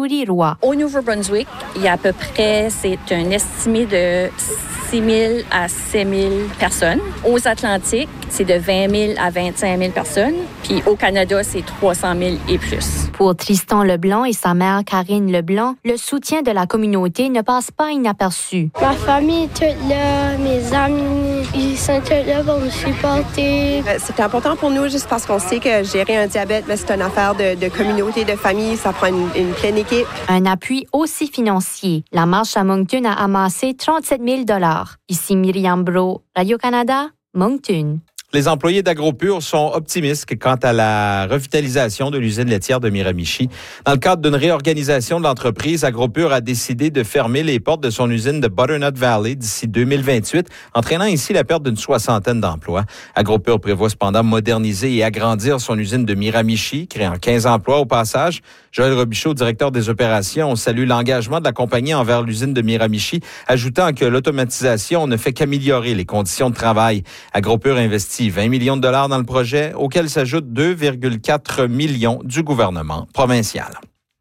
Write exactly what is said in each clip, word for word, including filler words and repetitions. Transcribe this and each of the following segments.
Julie Roy. Au Nouveau-Brunswick, il y a à peu près, c'est un estimé de six mille à sept mille personnes. Aux Atlantiques, c'est de vingt mille à vingt-cinq mille personnes. Puis au Canada, c'est trois cent mille et plus. Pour Tristan Leblanc et sa mère Karine Leblanc, le soutien de la communauté ne passe pas inaperçu. Ma famille est toute là, mes amis, ils sont tous là pour me supporter. C'est important pour nous juste parce qu'on sait que gérer un diabète, c'est une affaire de, de communauté, de famille. Ça prend une, une pleine équipe. Un appui aussi financier. La marche à Moncton a amassé trente-sept mille dollars. Ici Myriam Bro, Radio-Canada, Moncton. Les employés d'AgroPure sont optimistes quant à la revitalisation de l'usine laitière de Miramichi. Dans le cadre d'une réorganisation de l'entreprise, AgroPure a décidé de fermer les portes de son usine de Butternut Valley d'ici deux mille vingt-huit, entraînant ainsi la perte d'une soixantaine d'emplois. AgroPure prévoit cependant moderniser et agrandir son usine de Miramichi, créant quinze emplois au passage. Joël Robichaud, directeur des opérations, salue l'engagement de la compagnie envers l'usine de Miramichi, ajoutant que l'automatisation ne fait qu'améliorer les conditions de travail. AgroPure investit vingt millions de dollars dans le projet, auquel s'ajoutent deux virgule quatre millions du gouvernement provincial.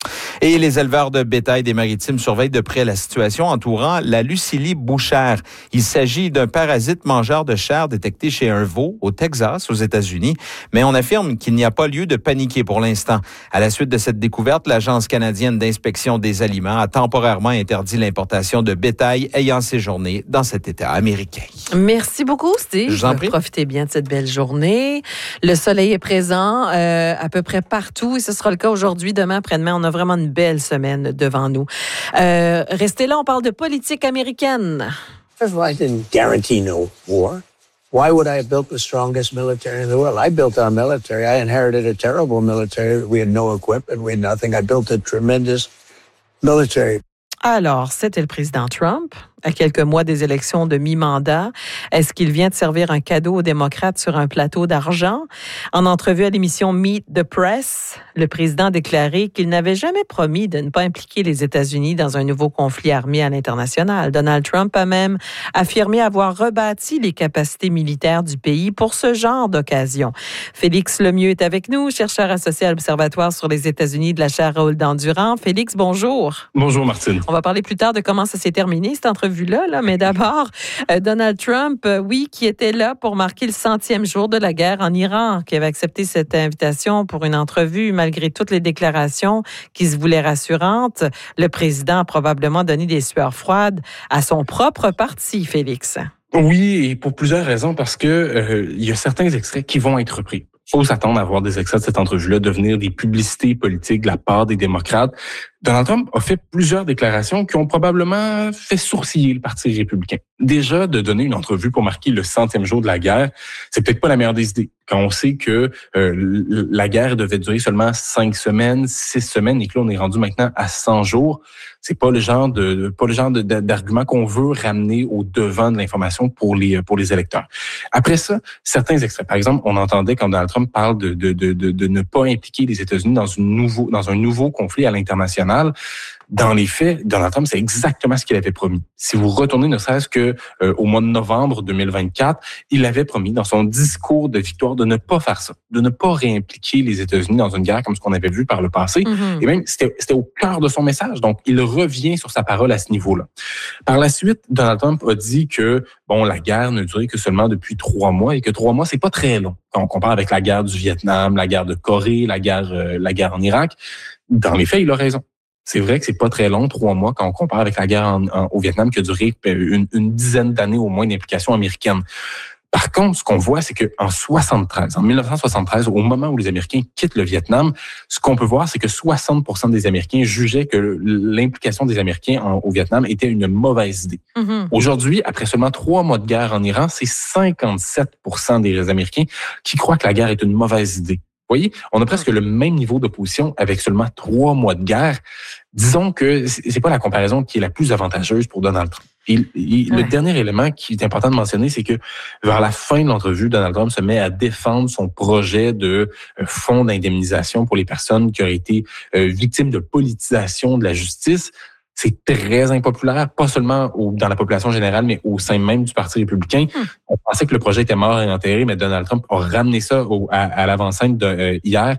Et les éleveurs de bétail des Maritimes surveillent de près la situation entourant la Lucilie bouchère. Il s'agit d'un parasite mangeur de chair détecté chez un veau au Texas, aux États-Unis. Mais on affirme qu'il n'y a pas lieu de paniquer pour l'instant. À la suite de cette découverte, l'Agence canadienne d'inspection des aliments a temporairement interdit l'importation de bétail ayant séjourné dans cet État américain. Merci beaucoup, Steve. Je vous en prie. Profitez bien de cette belle journée. Le soleil est présent euh, à peu près partout et ce sera le cas aujourd'hui, demain, après-demain. On a vraiment une belle semaine devant nous. Euh, restez là, on parle de politique américaine. First of all, I didn't guarantee no war. Why would I have built the strongest military in the world? I built our military. I inherited a terrible military. We had no equipment. We had nothing. I built a tremendous military. Alors, c'était le président Trump, à quelques mois des élections de mi-mandat. Est-ce qu'il vient de servir un cadeau aux démocrates sur un plateau d'argent? En entrevue à l'émission Meet the Press, le président a déclaré qu'il n'avait jamais promis de ne pas impliquer les États-Unis dans un nouveau conflit armé à l'international. Donald Trump a même affirmé avoir rebâti les capacités militaires du pays pour ce genre d'occasion. Félix Lemieux est avec nous, chercheur associé à l'Observatoire sur les États-Unis de la chaire Raoul-Dandurand. Félix, bonjour. Bonjour, Martine. On va parler plus tard de comment ça s'est terminé, cette entrevue-là. Là. Mais d'abord, euh, Donald Trump, euh, oui, qui était là pour marquer le centième jour de la guerre en Iran, qui avait accepté cette invitation pour une entrevue, malgré toutes les déclarations qui se voulaient rassurantes. Le président a probablement donné des sueurs froides à son propre parti, Félix. Oui, et pour plusieurs raisons, parce que euh, il y a certains extraits qui vont être repris. Il faut s'attendre à voir des extraits de cette entrevue-là devenir des publicités politiques de la part des démocrates. Donald Trump a fait plusieurs déclarations qui ont probablement fait sourciller le Parti républicain. Déjà, de donner une entrevue pour marquer le centième jour de la guerre, c'est peut-être pas la meilleure des idées. Quand on sait que euh, la guerre devait durer seulement cinq semaines, six semaines, et que là, on est rendu maintenant à cent jours, c'est pas le genre de pas le genre de, de, d'argument qu'on veut ramener au devant de l'information pour les pour les électeurs. Après ça, certains extraits. Par exemple, on entendait quand Donald Trump parle de de de de, de ne pas impliquer les États-Unis dans une nouveau dans un nouveau conflit à l'international. Dans les faits, Donald Trump, c'est exactement ce qu'il avait promis. Si vous retournez ne serait-ce que euh, au mois de novembre deux mille vingt-quatre, il avait promis dans son discours de victoire de ne pas faire ça, de ne pas réimpliquer les États-Unis dans une guerre comme ce qu'on avait vu par le passé. Mm-hmm. Et même, c'était, c'était au cœur de son message. Donc, il revient sur sa parole à ce niveau-là. Par la suite, Donald Trump a dit que, bon, la guerre ne durait que seulement depuis trois mois et que trois mois, c'est pas très long. Quand on compare avec la guerre du Vietnam, la guerre de Corée, la guerre, euh, la guerre en Irak, dans les faits, il a raison. C'est vrai que c'est pas très long, trois mois, quand on compare avec la guerre en, en, au Vietnam qui a duré une, une dizaine d'années au moins d'implication américaine. Par contre, ce qu'on voit, c'est qu'en soixante-treize, en dix-neuf cent soixante-treize, au moment où les Américains quittent le Vietnam, ce qu'on peut voir, c'est que soixante pour cent des Américains jugeaient que l'implication des Américains en, au Vietnam était une mauvaise idée. Mm-hmm. Aujourd'hui, après seulement trois mois de guerre en Iran, c'est cinquante-sept pour cent des Américains qui croient que la guerre est une mauvaise idée. Vous voyez, on a presque le même niveau d'opposition avec seulement trois mois de guerre. Disons que c'est pas la comparaison qui est la plus avantageuse pour Donald Trump. Et, et ouais. Le dernier élément qui est important de mentionner, c'est que vers la fin de l'entrevue, Donald Trump se met à défendre son projet de fonds d'indemnisation pour les personnes qui auraient été victimes de politisation de la justice. C'est très impopulaire, pas seulement au, dans la population générale, mais au sein même du Parti républicain. Hum. On pensait que le projet était mort et enterré, mais Donald Trump a ramené ça au, à, à l'avant-scène de, euh, hier.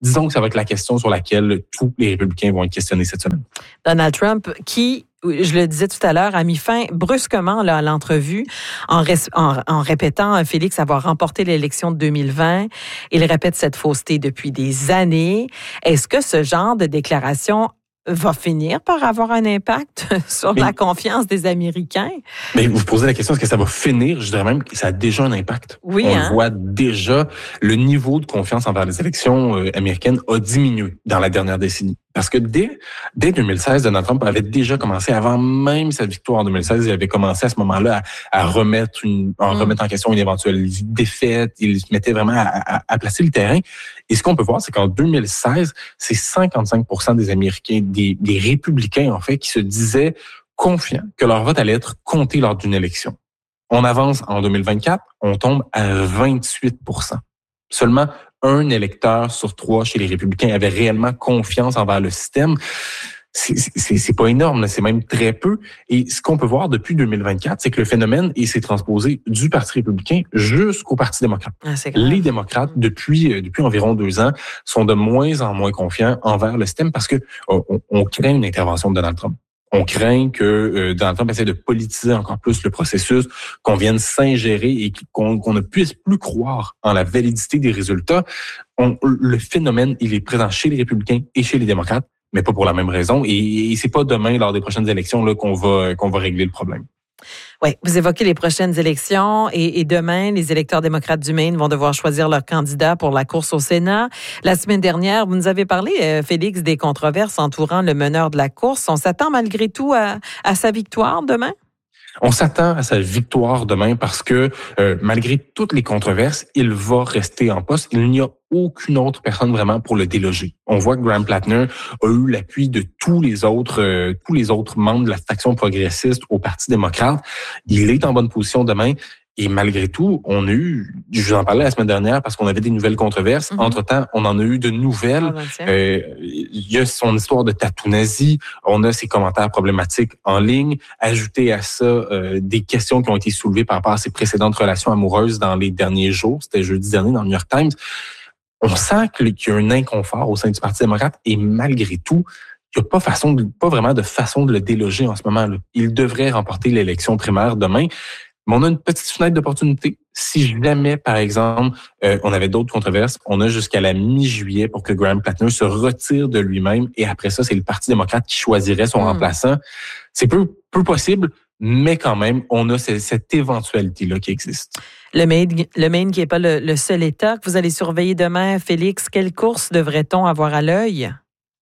disons que ça va être la question sur laquelle tous les républicains vont être questionnés cette semaine. Donald Trump, qui, je le disais tout à l'heure, a mis fin brusquement là, à l'entrevue en, res, en, en répétant, Félix, avoir remporté l'élection de deux mille vingt. Il répète cette fausseté depuis des années. Est-ce que ce genre de déclaration va finir par avoir un impact sur mais, la confiance des Américains? Mais vous posez la question, est-ce que ça va finir? Je dirais même que ça a déjà un impact. Oui, On hein? voit déjà, le niveau de confiance envers les élections euh, américaines a diminué dans la dernière décennie. Parce que dès, dès deux mille seize, Donald Trump avait déjà commencé, avant même sa victoire en deux mille seize, il avait commencé à ce moment-là à, à remettre une, à mm. remettre en question une éventuelle défaite. Il se mettait vraiment à, à, à placer le terrain. Et ce qu'on peut voir, c'est qu'en deux mille seize, c'est cinquante-cinq pour cent des Américains, des, des républicains, en fait, qui se disaient confiants que leur vote allait être compté lors d'une élection. On avance en deux mille vingt-quatre, on tombe à vingt-huit pour cent. Seulement un électeur sur trois chez les républicains avait réellement confiance envers le système. C'est, c'est, c'est pas énorme, là, c'est même très peu. Et ce qu'on peut voir depuis deux mille vingt-quatre, c'est que le phénomène il s'est transposé du Parti républicain jusqu'au Parti démocrate. Ah, les démocrates, depuis depuis environ deux ans, sont de moins en moins confiants envers le système parce que on, on craint une intervention de Donald Trump. On craint que euh, Donald Trump essaie de politiser encore plus le processus, qu'on vienne s'ingérer et qu'on, qu'on ne puisse plus croire en la validité des résultats. On, le phénomène, il est présent chez les républicains et chez les démocrates, mais pas pour la même raison. Et, et c'est pas demain, lors des prochaines élections, là, qu'on va qu'on va régler le problème. Oui, vous évoquez les prochaines élections et, et demain, les électeurs démocrates du Maine vont devoir choisir leur candidat pour la course au Sénat. La semaine dernière, vous nous avez parlé, euh, Félix, des controverses entourant le meneur de la course. On s'attend malgré tout à, à sa victoire demain? On s'attend à sa victoire demain parce que euh, malgré toutes les controverses, il va rester en poste. Il n'y a aucune autre personne vraiment pour le déloger. On voit que Graham Plattner a eu l'appui de tous les autres euh, tous les autres membres de la faction progressiste au Parti démocrate. Il est en bonne position demain. Et malgré tout, on a eu, je vous en parlais la semaine dernière parce qu'on avait des nouvelles controverses. Mm-hmm. Entre-temps, on en a eu de nouvelles. Il euh, y a son histoire de tatou nazi. On a ses commentaires problématiques en ligne. Ajouté à ça, euh, des questions qui ont été soulevées par rapport à ses précédentes relations amoureuses dans les derniers jours. C'était jeudi dernier dans le New York Times. On sent qu'il y a un inconfort au sein du Parti démocrate et malgré tout, il n'y a pas façon, de, pas vraiment de façon de le déloger en ce moment. Là. Il devrait remporter l'élection primaire demain. Mais on a une petite fenêtre d'opportunité. Si jamais, par exemple, euh, on avait d'autres controverses, on a jusqu'à la mi-juillet pour que Graham Plattner se retire de lui-même et après ça, c'est le Parti démocrate qui choisirait son mmh. remplaçant. C'est peu, peu possible, mais quand même, on a cette, cette éventualité-là qui existe. Le Maine, le Maine qui n'est pas le, le seul État que vous allez surveiller demain, Félix, quelle course devrait-on avoir à l'œil?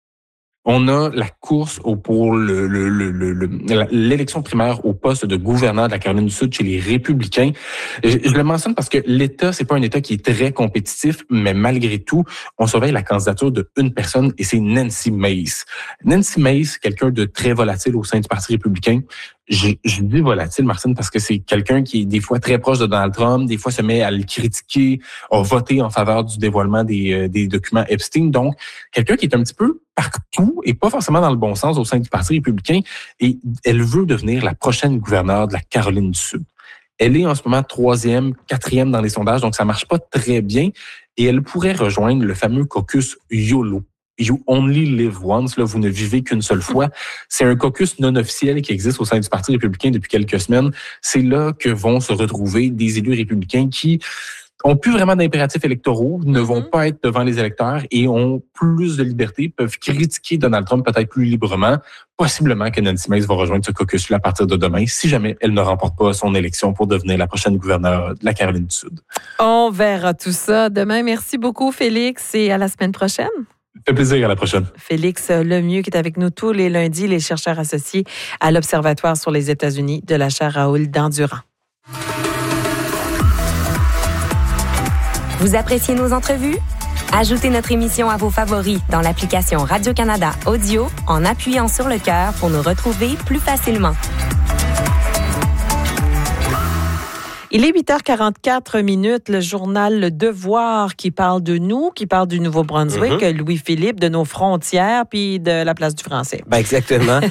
On a la course pour le, le, le, le, l'élection primaire au poste de gouverneur de la Caroline du Sud chez les Républicains. Je, je le mentionne parce que l'État, c'est pas un État qui est très compétitif, mais malgré tout, on surveille la candidature de une personne et c'est Nancy Mace. Nancy Mace, quelqu'un de très volatile au sein du Parti républicain. Je, je dis volatile, Martine, parce que c'est quelqu'un qui est des fois très proche de Donald Trump, des fois se met à le critiquer, a voté en faveur du dévoilement des, des documents Epstein. Donc, quelqu'un qui est un petit peu partout et pas forcément dans le bon sens au sein du Parti républicain. Et elle veut devenir la prochaine gouverneure de la Caroline du Sud. Elle est en ce moment troisième, quatrième dans les sondages, donc ça marche pas très bien. Et elle pourrait rejoindre le fameux caucus YOLO. You only live once, là, vous ne vivez qu'une seule fois. C'est un caucus non officiel qui existe au sein du Parti républicain depuis quelques semaines. C'est là que vont se retrouver des élus républicains qui ont plus vraiment d'impératifs électoraux, ne vont pas être devant les électeurs et ont plus de liberté, peuvent critiquer Donald Trump peut-être plus librement. Possiblement que Nancy Mace va rejoindre ce caucus-là à partir de demain, si jamais elle ne remporte pas son élection pour devenir la prochaine gouverneure de la Caroline du Sud. On verra tout ça demain. Merci beaucoup, Félix, et à la semaine prochaine. Ça fait plaisir, à la prochaine. Félix Lemieux qui est avec nous tous les lundis, les chercheurs associés à l'Observatoire sur les États-Unis de la chaire Raoul Dandurand. Vous appréciez nos entrevues? Ajoutez notre émission à vos favoris dans l'application Radio-Canada Audio en appuyant sur le cœur pour nous retrouver plus facilement. Il est huit heures quarante-quatre minutes, le journal Le Devoir qui parle de nous, qui parle du Nouveau-Brunswick, mm-hmm. Louis-Philippe, de nos frontières, puis de la place du français. Ben exactement.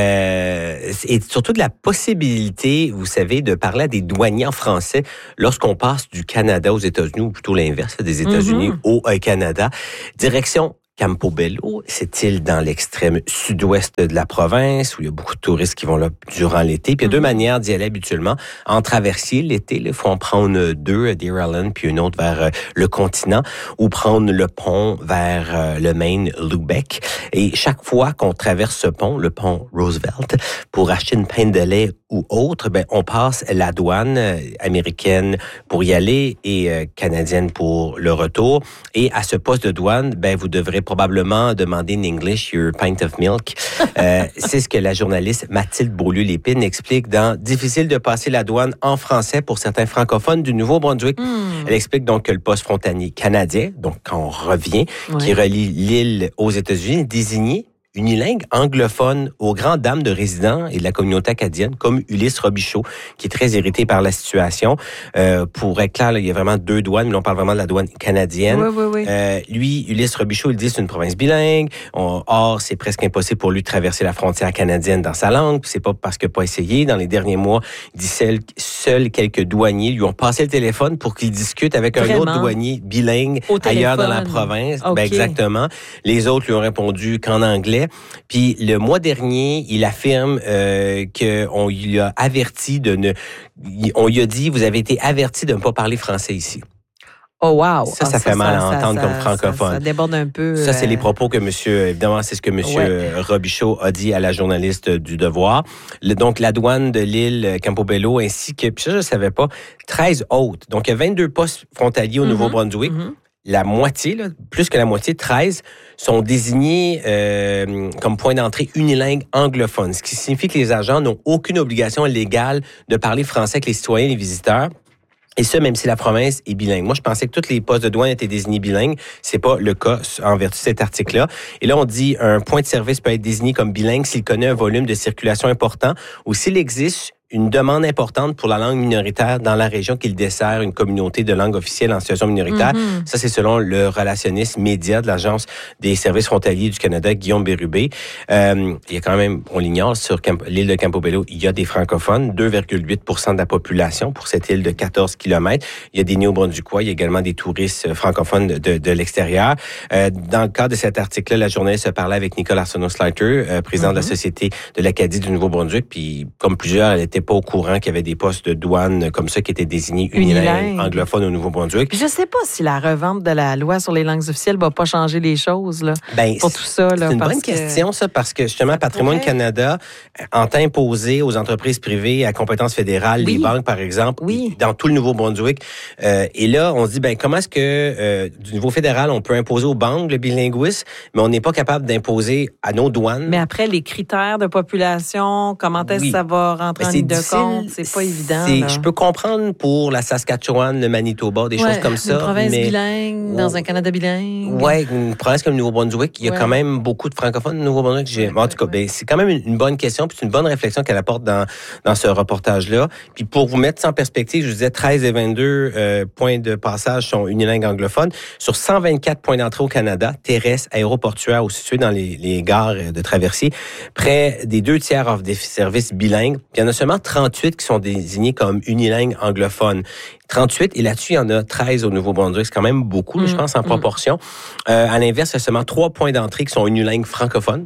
euh, et surtout de la possibilité, vous savez, de parler à des douaniers en français lorsqu'on passe du Canada aux États-Unis, ou plutôt l'inverse, des États-Unis mm-hmm. au euh, Canada. Direction Campobello, cette île dans l'extrême sud-ouest de la province où il y a beaucoup de touristes qui vont là durant l'été. Puis il y a deux mm-hmm. manières d'y aller habituellement. En traversier l'été, il faut en prendre deux, Deer Island, puis une autre vers euh, le continent, ou prendre le pont vers euh, le Maine, Lubec. Et chaque fois qu'on traverse ce pont, le pont Roosevelt, pour acheter une pinte de lait ou autre, ben on passe la douane américaine pour y aller et euh, canadienne pour le retour. Et à ce poste de douane, ben vous devrez probablement demander in English your pint of milk. Euh, c'est ce que la journaliste Mathilde Beaulieu-Lépine explique dans Difficile de passer la douane en français pour certains francophones du Nouveau-Brunswick. Mm. Elle explique donc que le poste frontalier canadien, donc quand on revient, ouais. qui relie l'île aux États-Unis, est désigné unilingue anglophone aux grandes dames de résidents et de la communauté acadienne, comme Ulysse Robichaud, qui est très irrité par la situation. Euh, pour être clair, là, il y a vraiment deux douanes, mais on parle vraiment de la douane canadienne. Oui, oui, oui. Euh, lui, Ulysse Robichaud, il dit c'est une province bilingue. On, or, c'est presque impossible pour lui de traverser la frontière canadienne dans sa langue. Puis c'est pas parce qu'il n'a pas essayé. Dans les derniers mois, il dit seuls, seuls quelques douaniers lui ont passé le téléphone pour qu'il discute avec un vraiment? autre douanier bilingue ailleurs dans la province. Okay. Ben exactement. Les autres lui ont répondu qu'en anglais. Puis le mois dernier, il affirme euh, qu'on lui a averti de ne... On lui a dit, vous avez été averti de ne pas parler français ici. Oh wow! Ça, ça ah, fait ça, mal ça, à entendre ça, comme francophone. Ça, ça déborde un peu. Ça, c'est euh... les propos que monsieur, évidemment, c'est ce que monsieur ouais. Robichaud a dit à la journaliste du Devoir. Le, donc, la douane de l'île Campobello ainsi que, puis ça, je ne savais pas, treize autres. Donc, il y a vingt-deux postes frontaliers au mm-hmm. Nouveau-Brunswick. Mm-hmm. La moitié, là, plus que la moitié, treize, sont désignés euh, comme point d'entrée unilingue anglophone, ce qui signifie que les agents n'ont aucune obligation légale de parler français avec les citoyens et les visiteurs. Et ça, même si la province est bilingue. Moi, je pensais que tous les postes de douane étaient désignés bilingues. C'est pas le cas en vertu de cet article-là. Et là, on dit un point de service peut être désigné comme bilingue s'il connaît un volume de circulation important ou s'il existe une demande importante pour la langue minoritaire dans la région qu'il dessert, une communauté de langue officielle en situation minoritaire. Mm-hmm. Ça, c'est selon le relationniste média de l'Agence des services frontaliers du Canada, Guillaume Bérubé. Euh, il y a quand même, on l'ignore, sur Camp- l'île de Campobello, il y a des francophones, deux virgule huit pour cent de la population pour cette île de quatorze kilomètres. Il y a des Néo-Brunswickois, il y a également des touristes francophones de, de, de l'extérieur. Euh, dans le cadre de cet article-là, la journaliste se parlait avec Nicolas Arsenault-Slater, euh, président mm-hmm. de la Société de l'Acadie du Nouveau-Brunswick, puis comme plusieurs, elle était pas au courant qu'il y avait des postes de douane comme ça qui étaient désignés unilingues anglophones au Nouveau-Brunswick. Puis je sais pas si la revente de la loi sur les langues officielles va pas changer les choses là, ben, pour tout ça. Là, c'est une parce bonne que... question, ça, parce que justement, Patrimoine ouais. Canada entend imposer aux entreprises privées à compétence fédérale, oui. les banques, par exemple, oui. dans tout le Nouveau-Brunswick. Euh, et là, on se dit, ben comment est-ce que euh, du niveau fédéral, on peut imposer aux banques le bilinguisme, mais on n'est pas capable d'imposer à nos douanes. Mais après, les critères de population, comment est-ce oui. que ça va rentrer ben, en ligne de compte? C'est pas évident. C'est, je peux comprendre pour la Saskatchewan, le Manitoba, des ouais, choses comme ça. Une province mais... bilingue, dans un Canada bilingue. Oui, une province comme le Nouveau-Brunswick, il y a ouais. quand même beaucoup de francophones au Nouveau-Brunswick. J'ai... En tout cas, ben, c'est quand même une, une bonne question, puis c'est une bonne réflexion qu'elle apporte dans, dans ce reportage-là. Puis pour vous mettre ça en perspective, je vous disais treize et vingt-deux euh, points de passage sont unilingues anglophones. Sur cent vingt-quatre points d'entrée au Canada, terrestres, aéroportuaires ou situés dans les, les gares de traversier, près des deux tiers offrent des services bilingues. Puis il y en a seulement trente-huit qui sont désignés comme unilingues anglophones. trente-huit, et là-dessus, il y en a treize au Nouveau-Brunswick. C'est quand même beaucoup, mmh, je pense, en mmh. proportion. Euh, à l'inverse, il y a seulement trois points d'entrée qui sont unilingues francophones.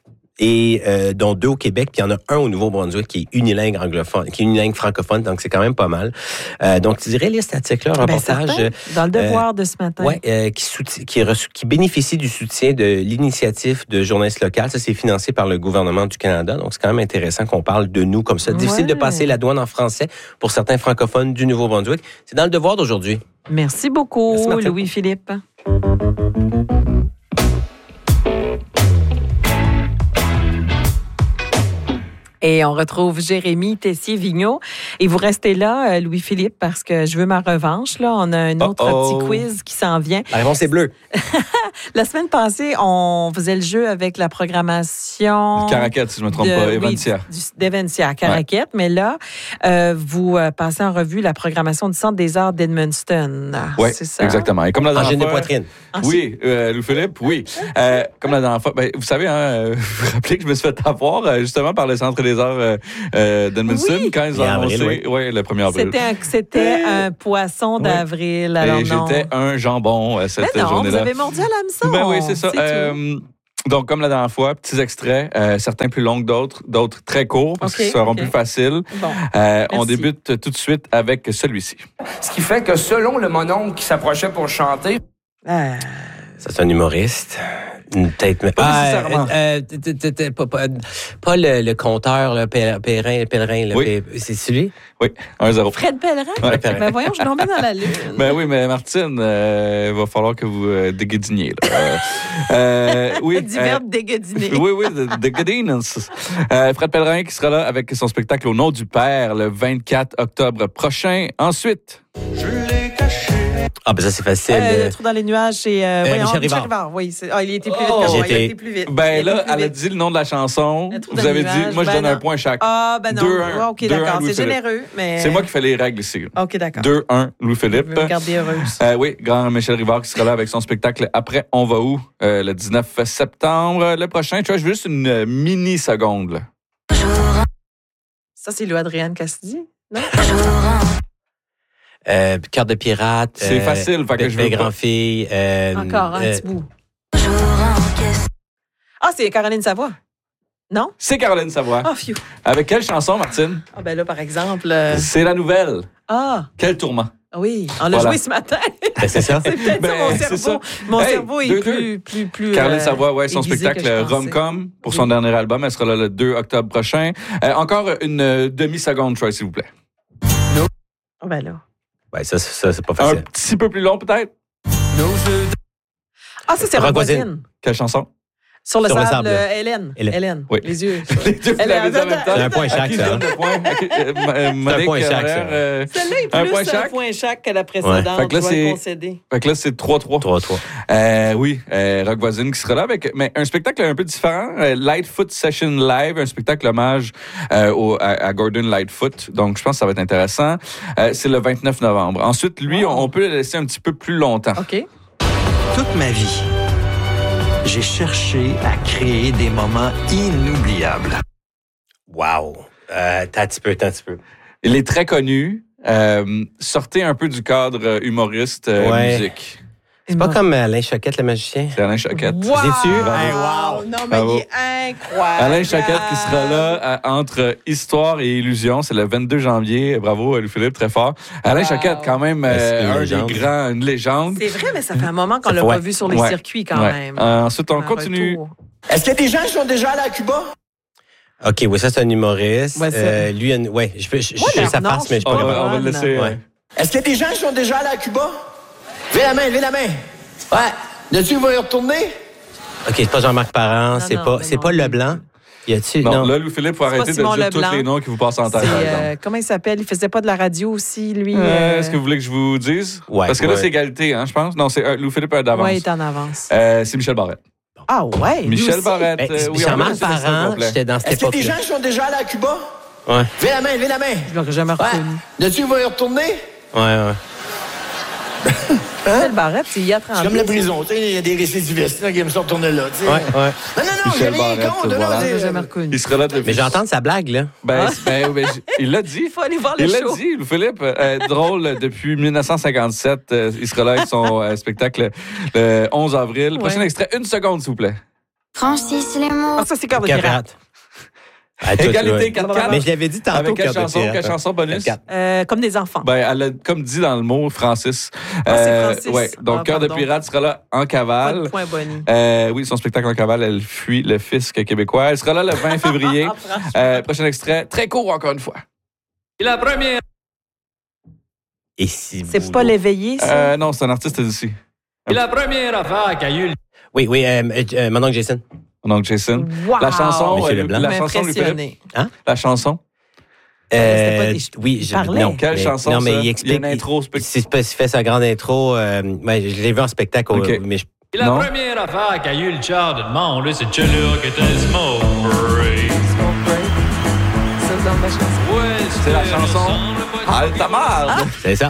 Et euh, dont deux au Québec, puis il y en a un au Nouveau-Brunswick qui est unilingue anglophone, qui est unilingue francophone, donc c'est quand même pas mal. Euh, donc, tu dirais les statistiques-là, un reportage... Ben, dans le devoir euh, de ce matin. Oui, euh, qui, soutient, qui, reçu, qui bénéficie du soutien de l'initiative de journalistes locales. Ça, c'est financé par le gouvernement du Canada, donc c'est quand même intéressant qu'on parle de nous comme ça. Ouais. Difficile de passer la douane en français pour certains francophones du Nouveau-Brunswick. C'est dans le devoir d'aujourd'hui. Merci beaucoup, Merci, Louis-Philippe. Et on retrouve Jérémy Tessier-Vigneault. Et vous restez là, Louis-Philippe, parce que je veux ma revanche. Là, on a un autre Uh-oh. petit quiz qui s'en vient. La réponse est bleue. La semaine passée, on faisait le jeu avec la programmation... Caraquette, si je ne me trompe de, pas, Eventia. Oui, d'Eventia, Caraquette. Ouais. Mais là, euh, vous euh, passez en revue la programmation du Centre des arts d'Edmundston. Oui, c'est ça? Exactement. Et comme la dernière Angine fois, de poitrine. Oui, euh, Louis-Philippe, oui. Euh, comme la dernière fois, ben, vous savez, hein, vous vous rappelez que je me suis fait avoir euh, justement par le Centre des arts euh, euh, d'Edmundston oui. quand ils ont annoncé oui. Ouais, le premier avril. C'était un, c'était un poisson d'avril. Oui. Alors Et non. j'étais un jambon euh, cette Mais non, journée-là. Vous avez mordu à l'hameçon. Ben oui, c'est ça. C'est euh, donc, comme la dernière fois, petits extraits, euh, certains plus longs que d'autres, d'autres très courts, parce okay, qu'ils seront okay. plus faciles. Bon, euh, on débute tout de suite avec celui-ci. Ce qui fait que selon le mononcle qui s'approchait pour chanter... Euh... Ça, c'est un humoriste. Une tête... Pas ah, nécessairement. Euh, t- t- t- pas, pas, pas le, le conteur, le pèlerin, pèlerin. Là, oui. C'est celui? Oui, un zéro. Fred Pellerin? Ouais. Ben voyons, je tombais dans la lune. Ben oui, mais Martine, il euh, va falloir que vous euh, déguediniez. Là. euh, oui, du verbe euh, déguediner. Oui, oui, déguediner. Euh, Fred Pellerin qui sera là avec son spectacle Au nom du Père le vingt-quatre octobre prochain. Ensuite... Je l'ai caché. Ah, ben ça, c'est facile. Euh, le trou dans les nuages, c'est... Euh, euh, voyons, Michel Rivard. Rivard. Oui, c'est... Ah, il était plus vite oh, que moi. été... Il a été plus vite. Ben là, elle a dit le nom de la chanson. Vous avez dit, moi, je ben donne un point chaque. Ah, ben non. deux un, oh, OK, d'accord. C'est généreux, mais... C'est moi qui fais les règles ici. OK, d'accord. deux un, Louis-Philippe. Je veux me garder heureuse. Euh, oui, grand Michel Rivard qui sera là avec son spectacle Après, on va où? Euh, le dix-neuf septembre. Le prochain, tu vois, je veux juste une euh, mini-seconde. Là. Ça, c'est Louis-Adrienne Cassidy, non? Euh, Cœur de pirate. C'est euh, facile, fait que je veux grand fille. Euh, Encore un euh, petit bout. Ah, c'est Caroline Savoie. Non? C'est Caroline Savoie. Ah, oh, phew. Avec quelle chanson, Martine? Ah, ben là, par exemple... Euh... C'est la nouvelle. Ah! Quel tourment? Oui, on l'a voilà. joué ce matin. Ben, c'est ça. C'est peut-être ben, ça, mon cerveau. Ça. Mon hey, cerveau est deux, plus, deux. plus, plus... Caroline euh, Savoie, ouais, son spectacle Rom-Com pour son oui. dernier album. Elle sera là le deux octobre prochain. Euh, encore une euh, demi-seconde, Troy, s'il vous plaît. No. Oh, ben là. Ouais, ça, ça, c'est pas facile. Un petit peu plus long, peut-être? Ah, ça, c'est Rock Voisine. Quelle chanson? Sur le Sur sable, le sable. Euh, Hélène. Hélène. Hélène. Oui. Les yeux. Les deux, vous l'avez dit en même temps. C'est un point chaque, ça. Un point. Euh, un point chaque, ça. Euh, Celle-là est plus un point chaque, un point chaque que la précédente. Ouais. Fait que là, je c'est... concéder. Fait que là, c'est trois trois. trois trois. Euh, oui, euh, Rock Voisine qui sera là avec mais un spectacle un peu différent. Euh, Lightfoot Session Live, un spectacle hommage euh, au, à, à Gordon Lightfoot. Donc, je pense que ça va être intéressant. Euh, c'est le vingt-neuf novembre. Ensuite, lui, wow. on, on peut le laisser un petit peu plus longtemps. OK. Toute ma vie, j'ai cherché à créer des moments inoubliables. Wow! Euh, t'as un petit peu, t'as un petit peu. Il est très connu. Euh, sortez un peu du cadre humoriste euh, ouais. musique. C'est pas comme Alain Choquette, le magicien? C'est Alain Choquette. Wow! Dis-tu? Hey, wow! Non, mais Bravo. Il est incroyable. Alain Choquette qui sera là à, entre Histoire et Illusion. C'est le vingt-deux janvier. Bravo, Louis-Philippe, très fort. Alain wow. Choquette, quand même, euh, un légende. des grands, une légende. C'est vrai, mais ça fait un moment qu'on l'a ouais. pas vu sur les ouais. circuits, quand ouais. même. Euh, ensuite, on un continue. Retour. Est-ce qu'il y a des gens qui sont déjà allés à Cuba? OK, oui, ça, c'est un humoriste. Ouais, euh, lui, une... ouais, je peux, je, je sais sa face, mais je peux pas. On va le laisser. Ouais. Est-ce qu'il y a des gens qui sont déjà allés à Cuba? Levez la main, levez la main. Ouais. Là-dessus, il va y retourner? OK, c'est pas Jean-Marc Parent, c'est pas, c'est pas Leblanc. Y a-tu? Non, non, là, Louis-Philippe, il faut arrêter de dire tous les noms qui vous passent en tête. Euh, comment il s'appelle? Il faisait pas de la radio aussi, lui. Euh, euh... Est-ce que vous voulez que je vous dise? Ouais. Parce que ouais. là, c'est égalité, hein, je pense. Non, c'est euh, Louis-Philippe est d'avance. Oui, il est en avance. Euh, c'est Michel Barrette. Ah ouais? Michel Barrette. Ben, euh, oui, Jean-Marc Parent, j'étais dans cette époque. Est-ce qu'il y a des gens qui sont déjà allés à Cuba? Ouais. Levez la main, levez la main. Je l'aurais jamais reconnu. Ouais. Là-dessus, il va y retourner? Ouais, ouais. Michel Barrette, c'est il y a trente ans. C'est comme la prison, tu sais, il y a des récidivistes là, qui aiment ça retourner là, tu sais. Ouais, ouais. Non, non, non, j'ai rien contre, non, j'ai jamais reconnu. Il sera là depuis... Mais j'entends sa blague, là. Ben, ah. ben, ben il l'a dit. Il faut aller voir le il show. Il l'a dit, Philippe. Euh, drôle, depuis dix-neuf cent cinquante-sept, euh, il sera là avec son euh, spectacle le onze avril. Ouais. Prochain extrait, une seconde, s'il vous plaît. Francis les mots. Ah, ça, c'est Cœur de pirate. Ah, Égalité quatre quatre. Mais je l'avais dit tantôt. Avec quelle chanson, quelle chanson bonus? Euh, comme des enfants. Ben, elle a comme dit dans le mot Francis. Ah, c'est Francis. Euh, ouais. Donc, ah, Cœur de pirate sera là en cavale. Pas de point Bonnie. Euh, oui, son spectacle en cavale, elle fuit le fisc québécois. Elle sera là le vingt février. euh, prochain extrait, très court encore une fois. Et la première. Et si c'est pas l'éveillé, ça? Euh, non, c'est un artiste d'ici. Et la première affaire qui a eu. Oui, oui, euh, euh, mon oncle Jason. Donc, Jason. Wow! La chanson, Monsieur euh, Leblanc. la chanson, Louis-Philippe. Hein? La chanson. Euh, des... oui, je, non. Quelle mais, chanson, non, mais ça? il explique. Il y a une intro il, il, il fait sa grande intro. Euh, ouais, je l'ai vu en spectacle, okay. mais je, Et la non. première affaire qu'a eu le char de demande, là, c'est de Chelur qui était smoke break. Smoke break. Ça, c'est dans ma chanson. Ouais, c'est la chanson Altamar. C'est ça.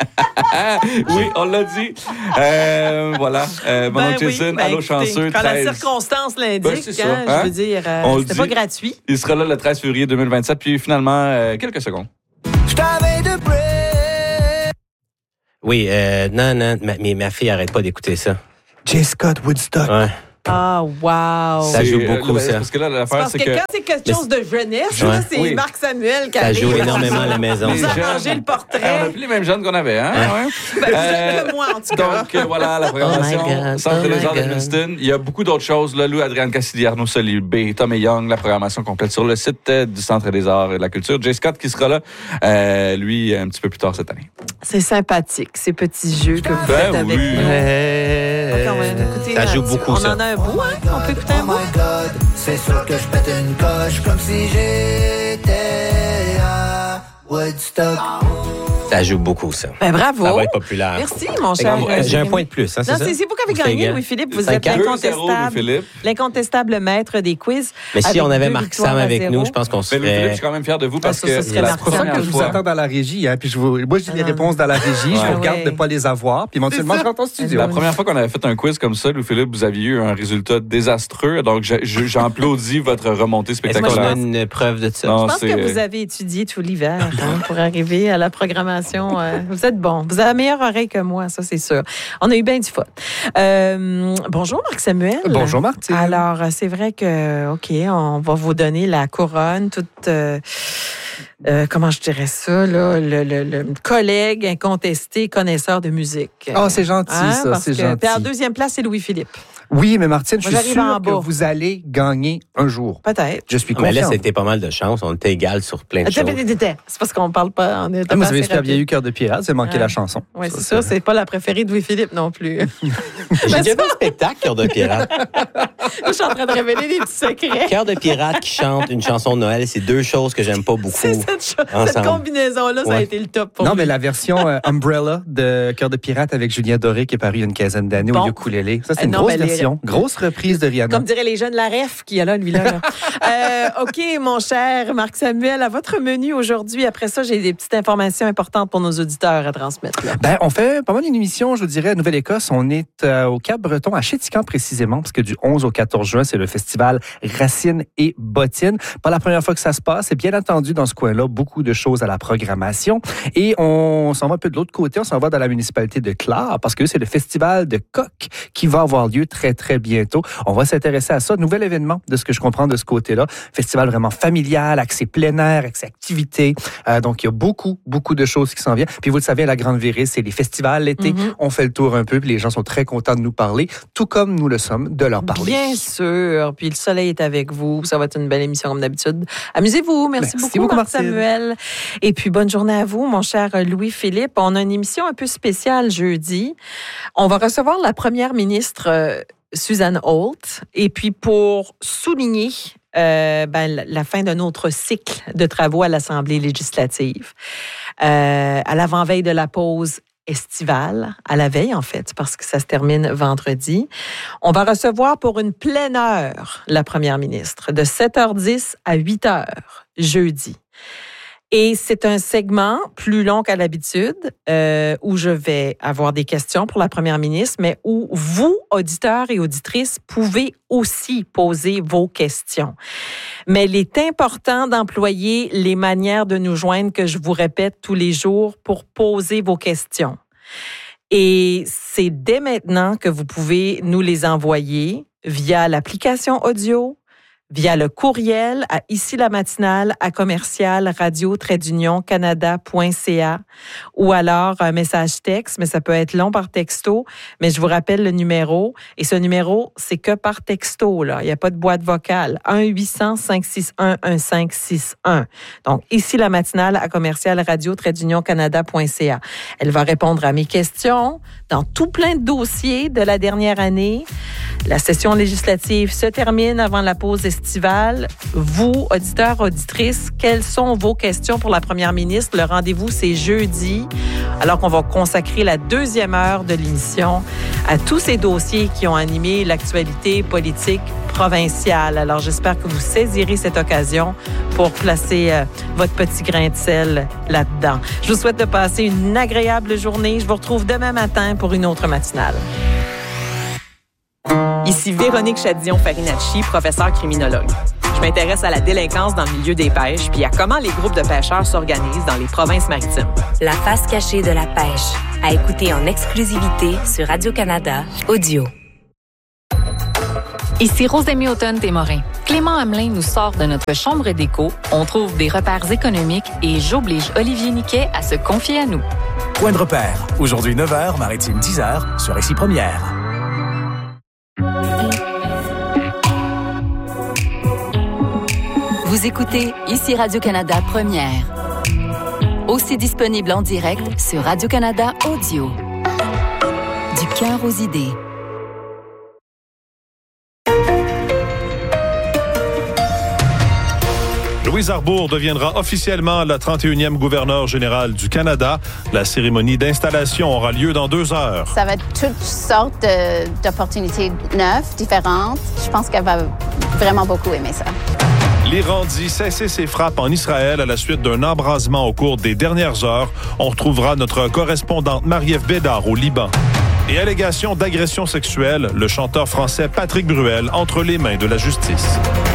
Oui, on l'a dit. Euh, voilà. Euh, mon ben oncle Jason, oui, ben allô écoutez, chanceux. Quand treize la circonstance l'indique, ben, c'est ça, hein, hein? je veux dire, euh, On c'était dit, pas gratuit. Il sera là le treize février deux mille vingt-sept, puis finalement, euh, quelques secondes. Je t'avais de près. Oui, euh, non, non, ma, mais ma fille arrête pas d'écouter ça. J. Scott Woodstock. Ouais. Ah, wow! Ça joue C'est, beaucoup, euh, ça. Parce que là, l'affaire, Parce c'est que, que... quand c'est quelque chose de jeunesse, Ouais. là, c'est Oui. Marc Samuel qui Ça arrive. joue énormément à la maison. Les Vous jeunes- arrangez le on portrait. n'a plus les mêmes jeunes qu'on avait, hein? Ouais. Ouais. Ben, vous Euh, êtes que moi, en tout cas. Donc, euh, voilà, la programmation. Oh my God, Centre oh des my Arts God. d'Edmundston. Il y a beaucoup d'autres choses. Là, Lou, Adrienne Cassidy, Arnaud Soli, B, Tom et Young, la programmation complète sur le site euh, du Centre des Arts et de la Culture. Jay Scott qui sera là, euh, lui, un petit peu plus tard cette année. C'est sympathique, ces petits jeux que vous Ben faites avec oui. nous. Euh, Ok, on va écouter ça un joue petit- beaucoup, on ça. en a un bout, hein? On peut écouter un bout? C'est sûr que je pète une coche comme si j'étais à Woodstock. Ça joue beaucoup, ça. Ben, bravo. Ça va être populaire. Merci, mon cher. Euh, J'ai un point de plus, hein, c'est Non, ça? c'est c'est vous qui avez Ou c'est gagné, égal? Louis-Philippe. Vous cinq êtes quatre? l'incontestable, Philippe. l'incontestable maître des quiz. Mais si avec on avait deux Marc victoires Sam à avec zéro. nous, je pense qu'on se Mais Louis-Philippe, je ferait... suis quand même fier de vous parce ça, que ça c'est serait la Marc C'est pour ça première que je vous fois. attends dans la régie. Hein, puis je vous, moi, j'ai les Ah. réponses dans la régie. Je Ouais. vous regarde Ouais. de ne pas les avoir. Puis éventuellement, C'est je ça. rentre en studio. La première fois qu'on avait fait un quiz comme ça, Louis-Philippe, vous aviez eu un résultat désastreux. Donc, je- je- j'applaudis votre remontée Est-ce qu'on a spectaculaire. une preuve de ça? Non, Je pense c'est- que vous avez étudié tout l'hiver hein, pour arriver à la programmation. Euh, vous êtes bon. Vous avez la meilleure oreille que moi, ça, c'est sûr. On a eu bien du fun. Euh, bonjour, Marc-Samuel. Bonjour, Martine. Alors, c'est vrai que, OK, on va vous donner la couronne, toute... euh, euh, comment je dirais ça, là, le, le- le collègue incontesté connaisseur de musique. Oh, c'est gentil, Hein, ça. parce C'est que- gentil. Puis en deuxième place, c'est Louis-Philippe. Oui, mais Martine, je Moi, suis j'arrive en sûr que bas. vous allez gagner un jour. Peut-être. Je suis Ah, mais là, confiant. c'était pas mal de chance. On était égal sur plein de Attends, choses. attends, attends, attends. C'est parce qu'on parle pas. On est Ah, vous pas avez assez super bien rapide. eu Cœur de pirate, c'est manqué Ouais. la chanson. Oui, Ça, c'est ça. C'est pas la préférée de Louis-Philippe non plus. J'ai déjà vu un spectacle, Cœur de pirate. Je suis en train de révéler des petits secrets. Cœur de pirate qui chante une chanson de Noël, c'est deux choses que j'aime pas beaucoup. C'est cette, cho- cette Ensemble. combinaison-là, ça a Ouais. été le top pour Non, lui. mais la version euh, Umbrella de Cœur de pirate avec Julien Doré qui est paru il y a une quinzaine d'années Bon. au ukulélé. Ça, c'est Euh, une non, grosse mais les- version. Grosse reprise de Rihanna. Comme diraient les jeunes, la ref qui est là, lui-là. là. Euh, OK, mon cher Marc-Samuel, à votre menu aujourd'hui. Après ça, j'ai des petites informations importantes pour nos auditeurs à transmettre. là. Ben, on fait pas mal une émission, je vous dirais, à Nouvelle-Écosse. On est euh, au Cap-Breton, à Chéticamp précisément, parce que du onze au quatorze juin, c'est le festival Racines et Bottines. Pas la première fois que ça se passe. C'est bien entendu dans ce coin-là, beaucoup de choses à la programmation. Et on s'en va un peu de l'autre côté, on s'en va dans la municipalité de Clare, parce que c'est le festival de coq qui va avoir lieu très, très bientôt. On va s'intéresser à ça. Nouvel événement, de ce que je comprends de ce côté-là. Festival vraiment familial, accès plein air, accès activité. Euh, donc, il y a beaucoup, beaucoup de choses qui s'en viennent. Puis, vous le savez, à la Grande Virée, c'est les festivals l'été. Mhm. On fait le tour un peu, puis les gens sont très contents de nous parler, tout comme nous le sommes de leur parler. Bien sûr. Puis le soleil est avec vous. Ça va être une belle émission comme d'habitude. Amusez-vous. Merci, Merci beaucoup, beaucoup, Marc-Samuel. Et puis, bonne journée à vous, mon cher Louis-Philippe. On a une émission un peu spéciale jeudi. On va recevoir la première ministre euh, Suzanne Holt. Et puis, pour souligner euh, ben, la, la fin d'un autre cycle de travaux à l'Assemblée législative, euh, à l'avant-veille de la pause estivale, à la veille en fait, parce que ça se termine vendredi. On va recevoir pour une pleine heure la première ministre de sept heures dix à huit heures jeudi. Et c'est un segment plus long qu'à l'habitude euh, où je vais avoir des questions pour la première ministre, mais où vous, auditeurs et auditrices, pouvez aussi poser vos questions. Mais il est important d'employer les manières de nous joindre que je vous répète tous les jours pour poser vos questions. Et c'est dès maintenant que vous pouvez nous les envoyer via l'application audio, via le courriel à ici la matinale à commercial radio trait d'union canada point c a ou alors un message texte, mais ça peut être long par texto, mais je vous rappelle le numéro et ce numéro, c'est que par texto, là. Il n'y a pas de boîte vocale. un huit cents cinq six un un cinq six un. Donc, ici la matinale à commercial radio trait d'union canada point c a. Elle va répondre à mes questions dans tout plein de dossiers de la dernière année. La session législative se termine avant la pause estivale. Vous, auditeurs, auditrices, quelles sont vos questions pour la première ministre? Le rendez-vous, c'est jeudi, alors qu'on va consacrer la deuxième heure de l'émission à tous ces dossiers qui ont animé l'actualité politique provinciale. Alors, j'espère que vous saisirez cette occasion pour placer euh, votre petit grain de sel là-dedans. Je vous souhaite de passer une agréable journée. Je vous retrouve demain matin pour une autre matinale. Ici Véronique Chadillon-Farinacci, professeure criminologue. Je m'intéresse à la délinquance dans le milieu des pêches puis à comment les groupes de pêcheurs s'organisent dans les provinces maritimes. La face cachée de la pêche, à écouter en exclusivité sur Radio-Canada Audio. Ici Rosemée Automne-Témorin. Clément Hamelin nous sort de notre chambre d'écho, on trouve des repères économiques et j'oblige Olivier Niquet à se confier à nous. Point de repère. Aujourd'hui neuf heures, Maritime dix heures, sur Ici Première. Vous écoutez Ici Radio-Canada Première. Aussi disponible en direct sur Radio-Canada Audio. Du cœur aux idées. Louise Arbour deviendra officiellement la trente et unième gouverneure générale du Canada. La cérémonie d'installation aura lieu dans deux heures. Ça va être toutes sortes de, d'opportunités neuves, différentes. Je pense qu'elle va vraiment beaucoup aimer ça. L'Iran dit cesser ses frappes en Israël à la suite d'un embrasement au cours des dernières heures. On retrouvera notre correspondante Marie-Ève Bédard au Liban. Et allégation d'agression sexuelle, le chanteur français Patrick Bruel entre les mains de la justice.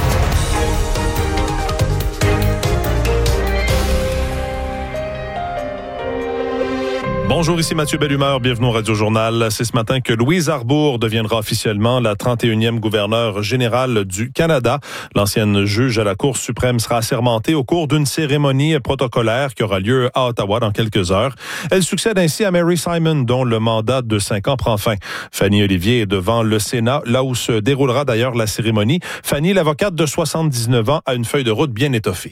Bonjour, ici Mathieu Bellumeur, bienvenue au Radio-Journal. C'est ce matin que Louise Arbour deviendra officiellement la trente et unième gouverneure générale du Canada. L'ancienne juge à la Cour suprême sera assermentée au cours d'une cérémonie protocolaire qui aura lieu à Ottawa dans quelques heures. Elle succède ainsi à Mary Simon, dont le mandat de cinq ans prend fin. Fanny Olivier est devant le Sénat, là où se déroulera d'ailleurs la cérémonie. Fanny, l'avocate de soixante-dix-neuf ans, a une feuille de route bien étoffée.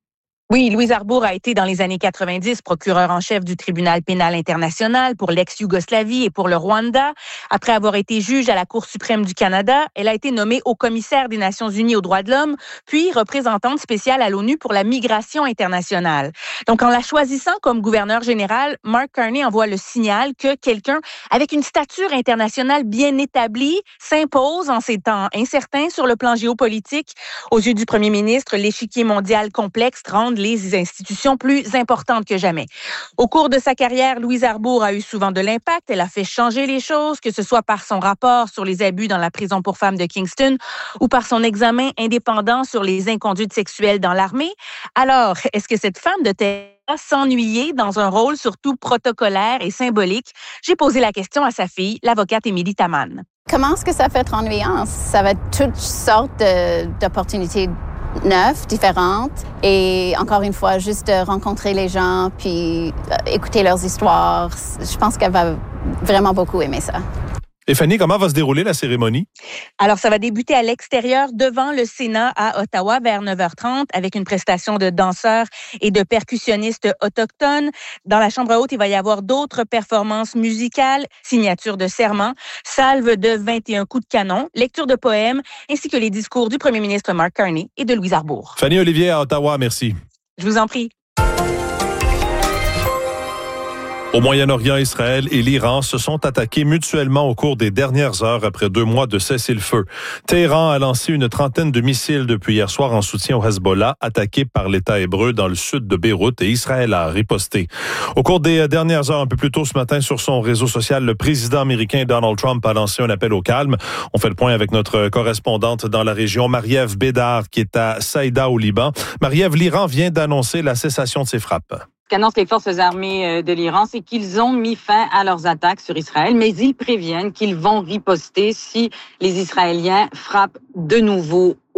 Oui, Louise Arbour a été dans les années quatre-vingt-dix procureur en chef du tribunal pénal international pour l'ex-Yougoslavie et pour le Rwanda. Après avoir été juge à la Cour suprême du Canada, elle a été nommée haut-commissaire des Nations unies aux droits de l'homme, puis représentante spéciale à l'ONU pour la migration internationale. Donc, en la choisissant comme gouverneur général, Mark Carney envoie le signal que quelqu'un avec une stature internationale bien établie s'impose en ces temps incertains sur le plan géopolitique. Aux yeux du premier ministre, l'échiquier mondial complexe rend les institutions plus importantes que jamais. Au cours de sa carrière, Louise Arbour a eu souvent de l'impact. Elle a fait changer les choses, que ce soit par son rapport sur les abus dans la prison pour femmes de Kingston ou par son examen indépendant sur les inconduites sexuelles dans l'armée. Alors, est-ce que cette femme de terre s'ennuyer dans un rôle surtout protocolaire et symbolique? J'ai posé la question à sa fille, l'avocate Émilie Taman. Comment est-ce que ça fait être ennuyant? Ça va être toutes sortes de, d'opportunités neuves, différentes. Et encore une fois, juste de rencontrer les gens puis écouter leurs histoires. Je pense qu'elle va vraiment beaucoup aimer ça. Et Fanny, comment va se dérouler la cérémonie? Alors, ça va débuter à l'extérieur devant le Sénat à Ottawa vers neuf heures trente avec une prestation de danseurs et de percussionnistes autochtones. Dans la chambre haute, il va y avoir d'autres performances musicales, signature de serment, salve de vingt et un coups de canon, lecture de poèmes, ainsi que les discours du premier ministre Mark Carney et de Louise Arbour. Fanny Olivier à Ottawa, merci. Je vous en prie. Au Moyen-Orient, Israël et l'Iran se sont attaqués mutuellement au cours des dernières heures après deux mois de cessez-le-feu. Téhéran a lancé une trentaine de missiles depuis hier soir en soutien au Hezbollah, attaqué par l'État hébreu dans le sud de Beyrouth, et Israël a riposté. Au cours des dernières heures, un peu plus tôt ce matin, sur son réseau social, le président américain Donald Trump a lancé un appel au calme. On fait le point avec notre correspondante dans la région, Marie-Ève Bédard, qui est à Saïda au Liban. Marie-Ève, l'Iran vient d'annoncer la cessation de ses frappes. Ce qu'annoncent les forces armées de l'Iran, c'est qu'ils ont mis fin à leurs attaques sur Israël, mais ils préviennent qu'ils vont riposter si les Israéliens frappent de nouveau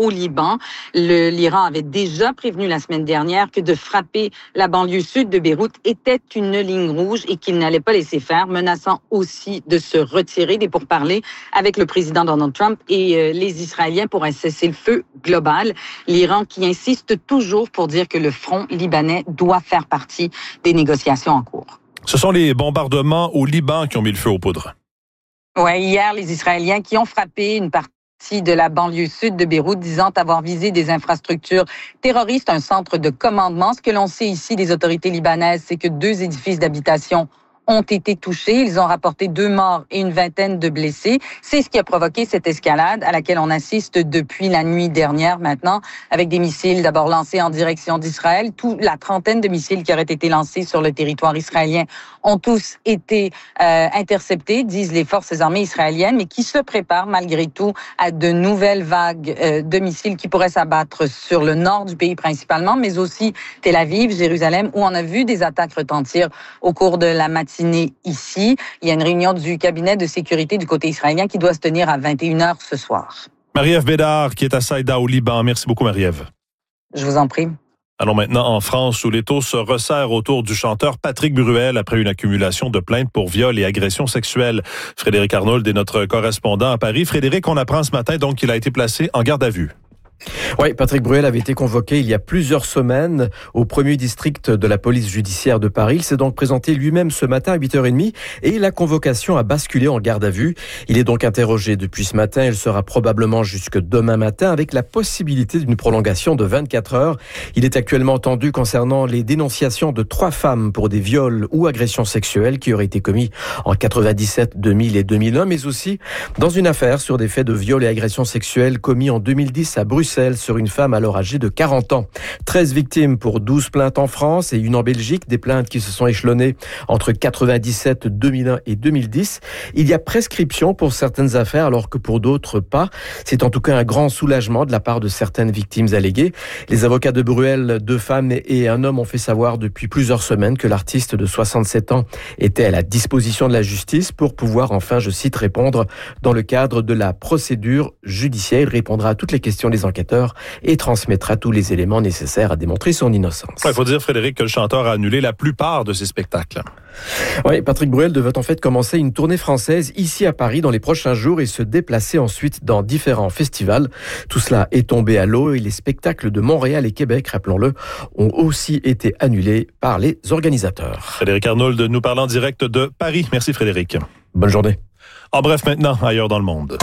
au Liban. Le, L'Iran avait déjà prévenu la semaine dernière que de frapper la banlieue sud de Beyrouth était une ligne rouge et qu'il n'allait pas laisser faire, menaçant aussi de se retirer des pourparlers avec le président Donald Trump et euh, les Israéliens pour un cessez-le-feu global. L'Iran qui insiste toujours pour dire que le front libanais doit faire partie des négociations en cours. Ce sont les bombardements au Liban qui ont mis le feu aux poudres. Ouais, hier, les Israéliens qui ont frappé une partie de la banlieue sud de Beyrouth, disant avoir visé des infrastructures terroristes, un centre de commandement. Ce que l'on sait ici des autorités libanaises, c'est que deux édifices d'habitation ont été touchés. Ils ont rapporté deux morts et une vingtaine de blessés. C'est ce qui a provoqué cette escalade à laquelle on assiste depuis la nuit dernière maintenant, avec des missiles d'abord lancés en direction d'Israël. Tout, la trentaine de missiles qui auraient été lancés sur le territoire israélien ont tous été euh, interceptés, disent les forces armées israéliennes, mais qui se préparent malgré tout à de nouvelles vagues euh, de missiles qui pourraient s'abattre sur le nord du pays principalement, mais aussi Tel Aviv, Jérusalem, où on a vu des attaques retentir au cours de la matinée ici. Il y a une réunion du cabinet de sécurité du côté israélien qui doit se tenir à vingt et une heures ce soir. Marie-Ève Bédard, qui est à Saïda au Liban. Merci beaucoup, Marie-Ève. Je vous en prie. Allons maintenant en France, où les taux se resserrent autour du chanteur Patrick Bruel après une accumulation de plaintes pour viol et agressions sexuelles. Frédéric Arnould est notre correspondant à Paris. Frédéric, on apprend ce matin donc qu'il a été placé en garde à vue. Oui, Patrick Bruel avait été convoqué il y a plusieurs semaines au premier district de la police judiciaire de Paris. Il s'est donc présenté lui-même ce matin à huit heures trente et la convocation a basculé en garde à vue. Il est donc interrogé depuis ce matin. Il sera probablement jusque demain matin avec la possibilité d'une prolongation de vingt-quatre heures. Il est actuellement entendu concernant les dénonciations de trois femmes pour des viols ou agressions sexuelles qui auraient été commis en quatre-vingt-dix-sept, deux mille et deux mille un, mais aussi dans une affaire sur des faits de viols et agressions sexuelles commis en deux mille dix à Bruxelles sur une femme alors âgée de quarante ans. treize victimes pour douze plaintes en France et une en Belgique, des plaintes qui se sont échelonnées entre quatre-vingt-dix-sept, deux mille un et deux mille dix. Il y a prescription pour certaines affaires alors que pour d'autres pas. C'est en tout cas un grand soulagement de la part de certaines victimes alléguées. Les avocats de Bruel, deux femmes et un homme ont fait savoir depuis plusieurs semaines que l'artiste de soixante-sept ans était à la disposition de la justice pour pouvoir enfin, je cite, répondre dans le cadre de la procédure judiciaire. Il répondra à toutes les questions des enquêteurs et transmettra tous les éléments nécessaires à démontrer son innocence. Il faut dire, Frédéric, que le chanteur a annulé la plupart de ses spectacles. Oui, Patrick Bruel devait en fait commencer une tournée française ici à Paris dans les prochains jours et se déplacer ensuite dans différents festivals. Tout cela est tombé à l'eau et les spectacles de Montréal et Québec, rappelons-le, ont aussi été annulés par les organisateurs. Frédéric Arnould nous parle en direct de Paris. Merci Frédéric. Bonne journée. En bref, maintenant, ailleurs dans le monde.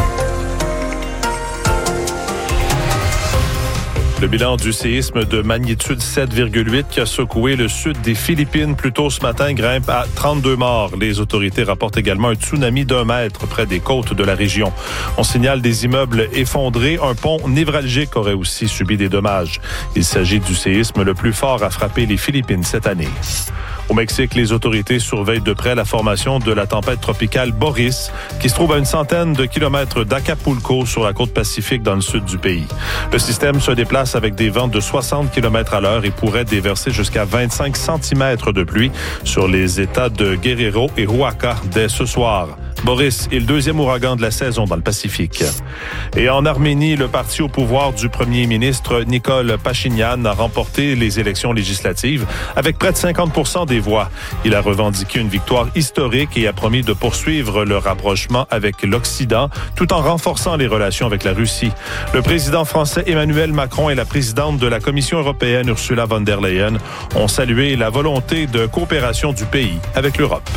Le bilan du séisme de magnitude sept virgule huit qui a secoué le sud des Philippines plus tôt ce matin grimpe à trente-deux morts. Les autorités rapportent également un tsunami d'un mètre près des côtes de la région. On signale des immeubles effondrés. Un pont névralgique aurait aussi subi des dommages. Il s'agit du séisme le plus fort à frapper les Philippines cette année. Au Mexique, les autorités surveillent de près la formation de la tempête tropicale Boris, qui se trouve à une centaine de kilomètres d'Acapulco sur la côte pacifique dans le sud du pays. Le système se déplace avec des vents de soixante kilomètres à l'heure et pourrait déverser jusqu'à vingt-cinq centimètres de pluie sur les États de Guerrero et Oaxaca dès ce soir. Boris est le deuxième ouragan de la saison dans le Pacifique. Et en Arménie, le parti au pouvoir du premier ministre Nikol Pachinian a remporté les élections législatives avec près de cinquante pour cent des voix. Il a revendiqué une victoire historique et a promis de poursuivre le rapprochement avec l'Occident tout en renforçant les relations avec la Russie. Le président français Emmanuel Macron et la présidente de la Commission européenne Ursula von der Leyen ont salué la volonté de coopération du pays avec l'Europe.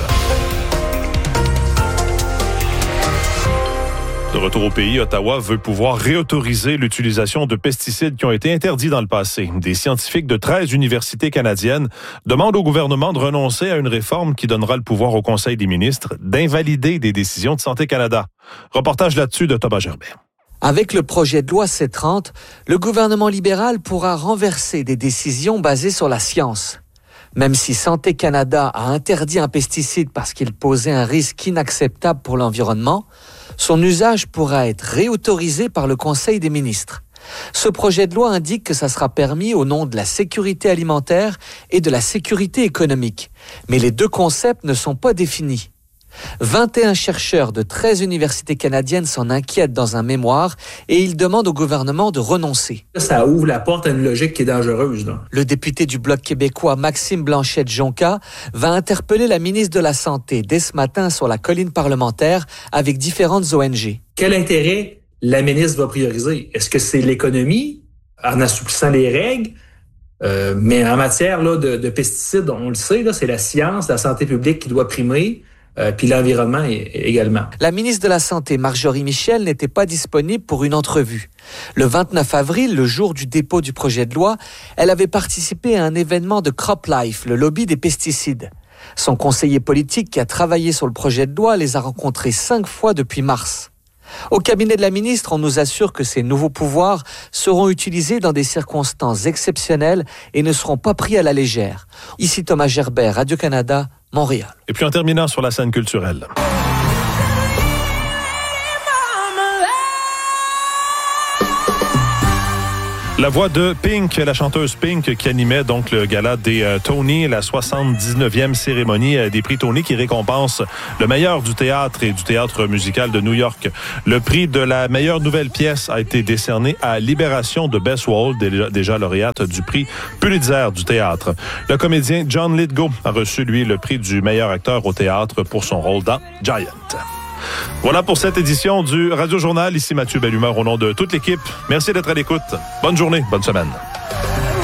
De retour au pays, Ottawa veut pouvoir réautoriser l'utilisation de pesticides qui ont été interdits dans le passé. Des scientifiques de treize universités canadiennes demandent au gouvernement de renoncer à une réforme qui donnera le pouvoir au Conseil des ministres d'invalider des décisions de Santé Canada. Reportage là-dessus de Thomas Gerbet. Avec le projet de loi C trente, le gouvernement libéral pourra renverser des décisions basées sur la science. Même si Santé Canada a interdit un pesticide parce qu'il posait un risque inacceptable pour l'environnement, son usage pourra être réautorisé par le Conseil des ministres. Ce projet de loi indique que ça sera permis au nom de la sécurité alimentaire et de la sécurité économique. Mais les deux concepts ne sont pas définis. vingt et un chercheurs de treize universités canadiennes s'en inquiètent dans un mémoire et ils demandent au gouvernement de renoncer. Ça ouvre la porte à une logique qui est dangereuse. Là. Le député du Bloc québécois, Maxime Blanchette-Jonca, va interpeller la ministre de la Santé dès ce matin sur la colline parlementaire avec différentes O N G. Quel intérêt la ministre va prioriser? Est-ce que c'est l'économie en assouplissant les règles? Euh, mais en matière là, de, de pesticides, on le sait, là, c'est la science, la santé publique qui doit primer. Euh, puis l'environnement également. La ministre de la Santé, Marjorie Michel, n'était pas disponible pour une entrevue. Le vingt-neuf avril, le jour du dépôt du projet de loi, elle avait participé à un événement de CropLife, le lobby des pesticides. Son conseiller politique qui a travaillé sur le projet de loi les a rencontrés cinq fois depuis mars. Au cabinet de la ministre, on nous assure que ces nouveaux pouvoirs seront utilisés dans des circonstances exceptionnelles et ne seront pas pris à la légère. Ici Thomas Gerbert, Radio-Canada, Montréal. Et puis en terminant sur la scène culturelle. La voix de Pink, la chanteuse Pink, qui animait donc le gala des euh, Tony, la soixante-dix-neuvième cérémonie euh, des prix Tony qui récompense le meilleur du théâtre et du théâtre musical de New York. Le prix de la meilleure nouvelle pièce a été décerné à Libération de Bess Wall, déjà, déjà lauréate du prix Pulitzer du théâtre. Le comédien John Lithgow a reçu, lui, le prix du meilleur acteur au théâtre pour son rôle dans Giant. Voilà pour cette édition du Radio Journal. Ici Mathieu Bellumeur au nom de toute l'équipe. Merci d'être à l'écoute. Bonne journée, bonne semaine.